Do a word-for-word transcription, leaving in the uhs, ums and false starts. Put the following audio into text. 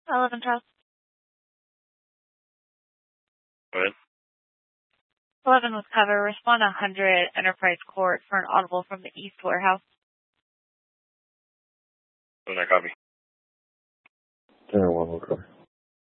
eleven Trust. Go ahead. eleven with cover. Respond one hundred Enterprise Court for an audible from the East Warehouse. Send that copy. ten one will cover.